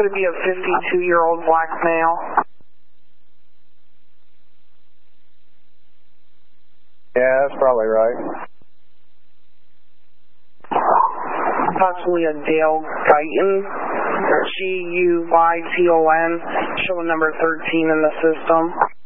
Could it be a 52-year-old black male? Yeah, that's probably right. Possibly a Dale Guyton, Guyton, showing number 13 in the system.